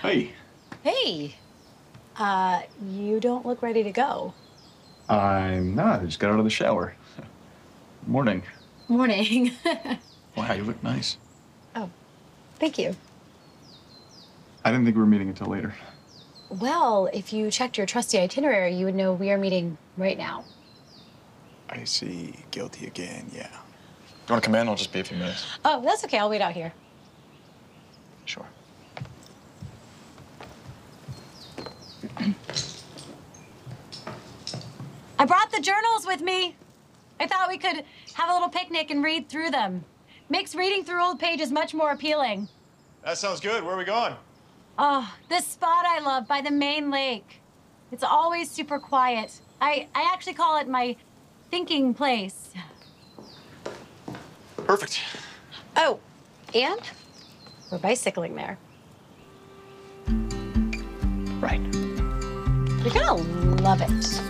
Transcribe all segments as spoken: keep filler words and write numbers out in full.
Hey. Hey, uh, you don't look ready to go. I'm not. I just got out of the shower. Morning. Morning. Wow, you look nice. Oh, thank you. I didn't think we were meeting until later. Well, if you checked your trusty itinerary, you would know we are meeting right now. I see. Guilty again, yeah. You want to come in? I'll just be a few minutes. Oh, that's okay. I'll wait out here. Sure. I brought the journals with me. I thought we could have a little picnic and read through them. Makes reading through old pages much more appealing. That sounds good. Where are we going? Oh, this spot I love by the main lake. It's always super quiet. I, I actually call it my thinking place. Perfect. Oh, and we're bicycling there. Right. You're gonna love it.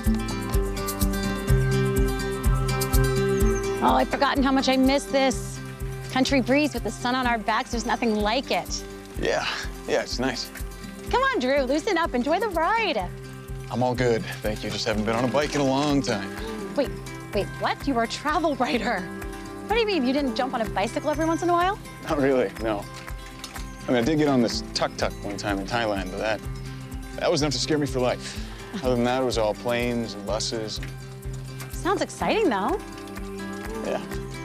Oh, I've forgotten how much I miss this. Country breeze with the sun on our backs, there's nothing like it. Yeah. Yeah, it's nice. Come on, Drew, loosen up, enjoy the ride. I'm all good. Thank you. Just haven't been on a bike in a long time. Wait, wait, what? You are a travel writer. What do you mean, you didn't jump on a bicycle every once in a while? Not really, no. I mean, I did get on this tuk-tuk one time in Thailand, but that, that was enough to scare me for life. Other than that, it was all planes and buses. Sounds exciting, though. Yeah.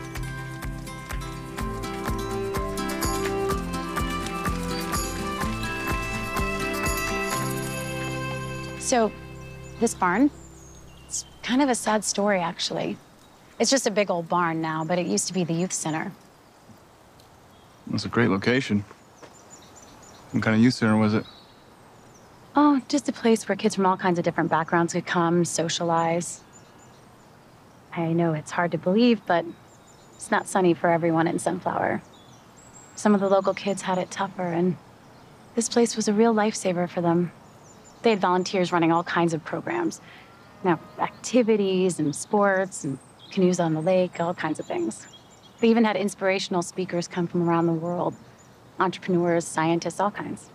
So, this barn, it's kind of a sad story, actually. It's just a big old barn now, but it used to be the youth center. That's a great location. What kind of youth center was it? Oh, just a place where kids from all kinds of different backgrounds could come, socialize. I know it's hard to believe, but it's not sunny for everyone in Sunflower. Some of the local kids had it tougher, and this place was a real lifesaver for them. They had volunteers running all kinds of programs. You know, activities and sports and canoes on the lake, all kinds of things. They even had inspirational speakers come from around the world. Entrepreneurs, scientists, all kinds.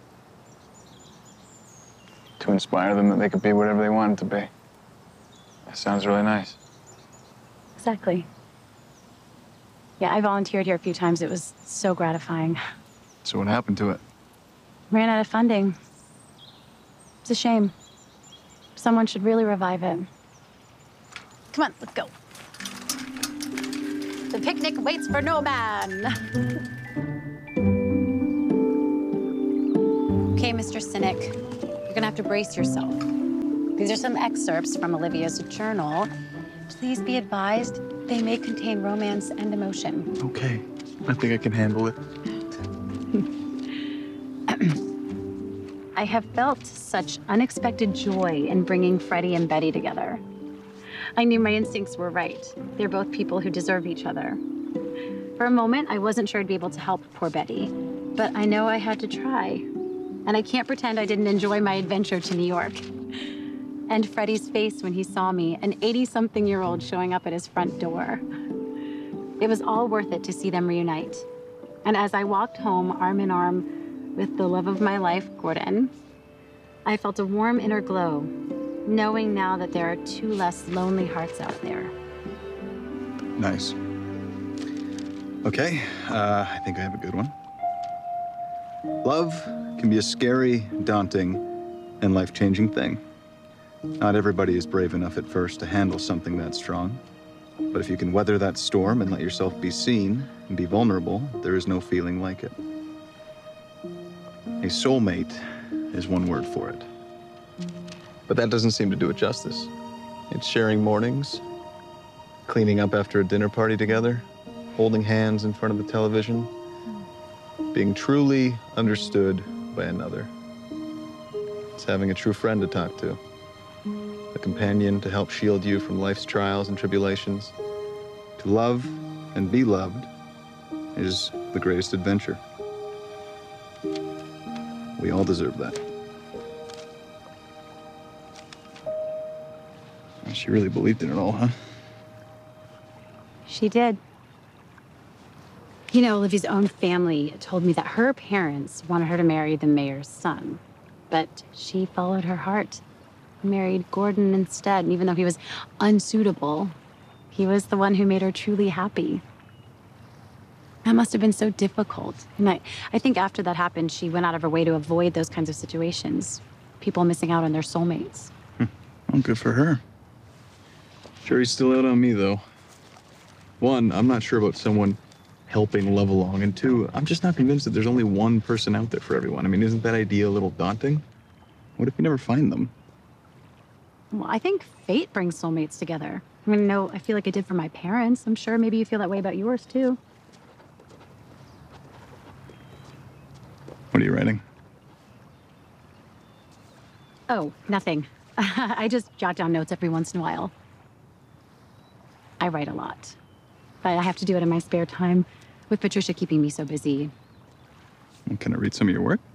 To inspire them that they could be whatever they wanted to be. That sounds really nice. Exactly. Yeah, I volunteered here a few times. It was so gratifying. So what happened to it? Ran out of funding. It's a shame. Someone should really revive it. Come on, let's go. The picnic waits for no man. Okay, Mister Cynic, you're gonna have to brace yourself. These are some excerpts from Olivia's journal. Please be advised, they may contain romance and emotion. Okay. I think I can handle it. I have felt such unexpected joy in bringing Freddie and Betty together. I knew my instincts were right. They're both people who deserve each other. For a moment, I wasn't sure I'd be able to help poor Betty, but I know I had to try. And I can't pretend I didn't enjoy my adventure to New York. And Freddie's face when he saw me, an eighty-something-year-old showing up at his front door. It was all worth it to see them reunite. And as I walked home, arm in arm, with the love of my life, Gordon, I felt a warm inner glow, knowing now that there are two less lonely hearts out there. Nice. Okay, uh, I think I have a good one. Love can be a scary, daunting, and life-changing thing. Not everybody is brave enough at first to handle something that strong. But if you can weather that storm and let yourself be seen and be vulnerable, there is no feeling like it. A soulmate is one word for it. But that doesn't seem to do it justice. It's sharing mornings, cleaning up after a dinner party together, holding hands in front of the television, being truly understood by another. It's having a true friend to talk to, a companion to help shield you from life's trials and tribulations. To love and be loved is the greatest adventure. We all deserve that. She really believed in it all, huh? She did. You know, Olivia's own family told me that her parents wanted her to marry the mayor's son, but she followed her heart, married Gordon instead. And even though he was unsuitable, he was the one who made her truly happy. That must have been so difficult. And I, I think after that happened, she went out of her way to avoid those kinds of situations. People missing out on their soulmates. Hmm. Well, good for her. Jury's still out on me, though. One, I'm not sure about someone helping love along. And two, I'm just not convinced that there's only one person out there for everyone. I mean, isn't that idea a little daunting? What if you never find them? Well, I think fate brings soulmates together. I mean, no, I feel like it did for my parents. I'm sure maybe you feel that way about yours, too. What are you writing? Oh, nothing. I just jot down notes every once in a while. I write a lot, but I have to do it in my spare time with Patricia keeping me so busy. Can I read some of your work?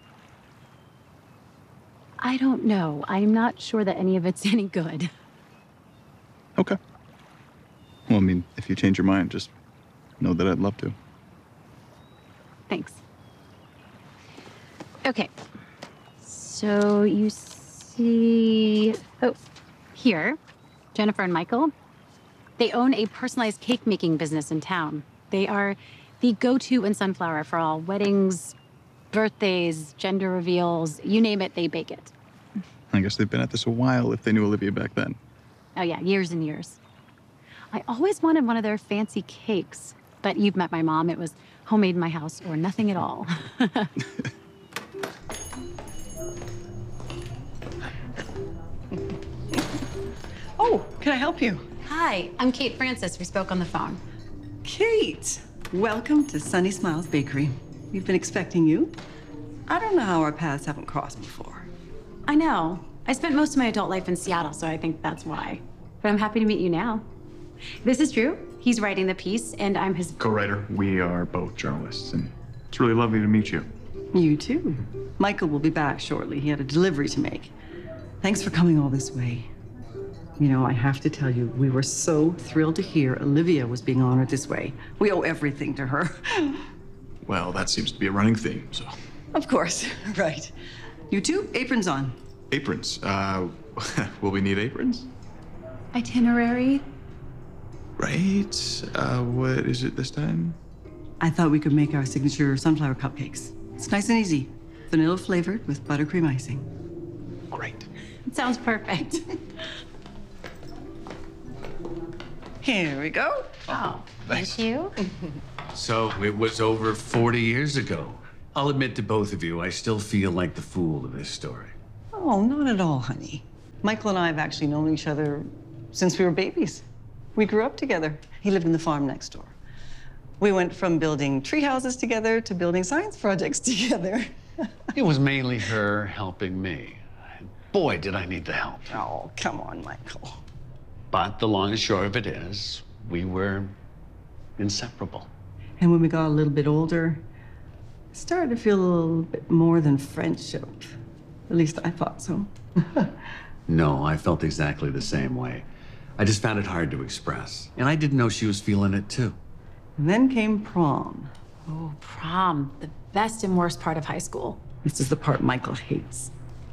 I don't know. I'm not sure that any of it's any good. Okay. Well, I mean, if you change your mind, just know that I'd love to. Thanks. Okay. So you see... Oh, here, Jennifer and Michael. They own a personalized cake-making business in town. They are the go-to in Sunflower for all weddings, birthdays, gender reveals, you name it, they bake it. I guess they've been at this a while if they knew Olivia back then. Oh yeah, years and years. I always wanted one of their fancy cakes, but you've met my mom. It was homemade in my house or nothing at all. Oh, can I help you? Hi, I'm Kate Francis. We spoke on the phone. Kate, welcome to Sunny Smiles Bakery. We've been expecting you. I don't know how our paths haven't crossed before. I know. I spent most of my adult life in Seattle, so I think that's why. But I'm happy to meet you now. This is Drew. He's writing the piece, and I'm his co-writer. We are both journalists, and it's really lovely to meet you. You too. Michael will be back shortly. He had a delivery to make. Thanks for coming all this way. You know, I have to tell you, we were so thrilled to hear Olivia was being honored this way. We owe everything to her. Well, that seems to be a running theme, so. Of course, right. You two, aprons on. Aprons. Uh, will we need aprons? itinerary. Right. Uh, what is it this time? I thought we could make our signature sunflower cupcakes. It's nice and easy. Vanilla flavored with buttercream icing. Great. It sounds perfect. Here we go. Oh, Thanks. thank you. So it was over forty years ago. I'll admit to both of you, I still feel like the fool of this story. Oh, not at all, honey. Michael and I have actually known each other since we were babies. We grew up together. He lived in the farm next door. We went from building tree houses together to building science projects together. It was mainly her helping me. Boy, did I need the help. Oh, come on, Michael. But the long and short of it is, we were inseparable. And when we got a little bit older, it started to feel a little bit more than friendship. At least I thought so. No, I felt exactly the same way. I just found it hard to express. And I didn't know she was feeling it too. And then came prom. Oh, prom. The best and worst part of high school. This is the part Michael hates.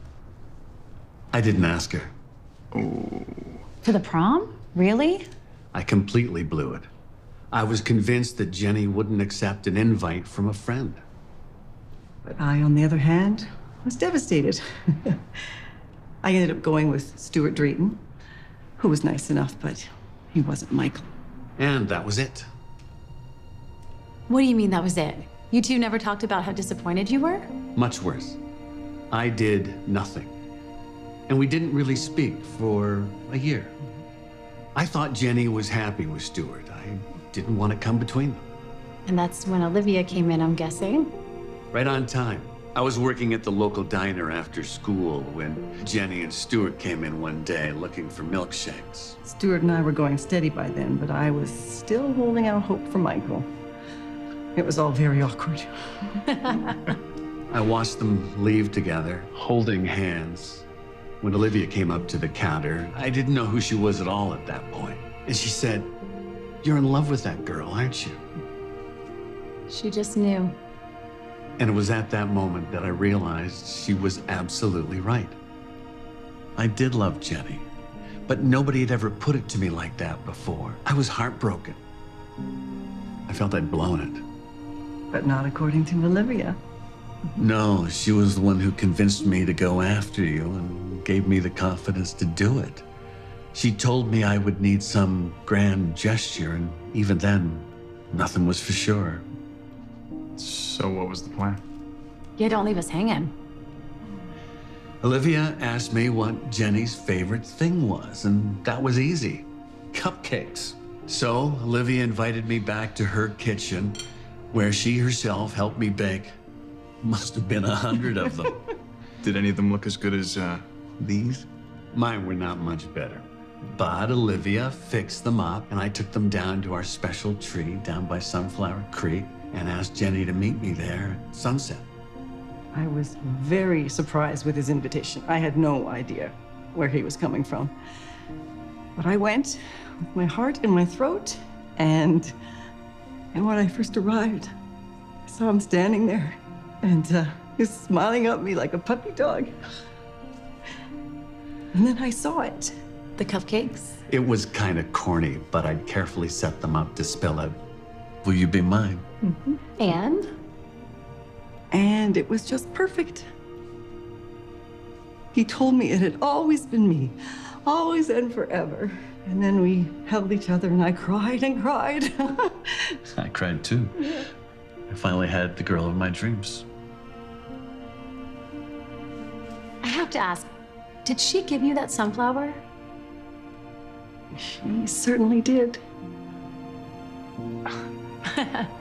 I didn't ask her. To the prom? Really? I completely blew it. I was convinced that Jenny wouldn't accept an invite from a friend. But I, on the other hand, was devastated. I ended up going with Stuart Drayton, who was nice enough, but he wasn't Michael. And that was it. What do you mean that was it? You two never talked about how disappointed you were? Much worse. I did nothing. And we didn't really speak for a year. I thought Jenny was happy with Stuart. I didn't want to come between them. And that's when Olivia came in, I'm guessing. Right on time. I was working at the local diner after school when Jenny and Stuart came in one day looking for milkshakes. Stuart and I were going steady by then, but I was still holding out hope for Michael. It was all very awkward. I watched them leave together, holding hands. When Olivia came up to the counter, I didn't know who she was at all at that point. And she said, "You're in love with that girl, aren't you?" She just knew. And it was at that moment that I realized she was absolutely right. I did love Jenny, but nobody had ever put it to me like that before. I was heartbroken. I felt I'd blown it. But not according to Olivia. No, she was the one who convinced me to go after you and gave me the confidence to do it. She told me I would need some grand gesture, and even then, nothing was for sure. So what was the plan? Yeah, don't leave us hanging. Olivia asked me what Jenny's favorite thing was, and that was easy. Cupcakes. So Olivia invited me back to her kitchen, where she herself helped me bake. Must have been a hundred of them. Did any of them look as good as uh, these? Mine were not much better. But Olivia fixed them up, and I took them down to our special tree down by Sunflower Creek and asked Jenny to meet me there at sunset. I was very surprised with his invitation. I had no idea where he was coming from. But I went with my heart in my throat, and, and when I first arrived, I saw him standing there, and uh, he was smiling at me like a puppy dog. And then I saw it. The cupcakes? It was kind of corny, but I'd carefully set them up to spell out, "Will you be mine?" Mm-hmm. And? And it was just perfect. He told me it had always been me, always and forever. And then we held each other, and I cried and cried. I cried too. Yeah. I finally had the girl of my dreams. I have to ask, did she give you that sunflower? She certainly did.